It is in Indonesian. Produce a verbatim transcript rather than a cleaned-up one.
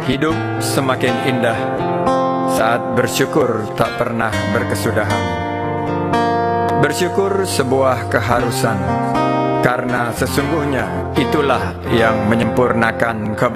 Hidup semakin indah saat bersyukur tak pernah berkesudahan. Bersyukur sebuah keharusan, karena sesungguhnya itulah yang menyempurnakan kebahagiaan.